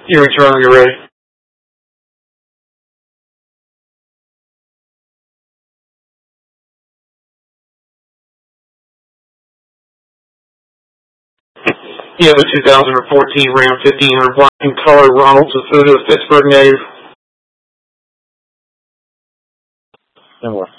You're in Toronto, you're ready. You have a 2014 Ram 1500 black in color, Ronald's a Pittsburgh native. No more.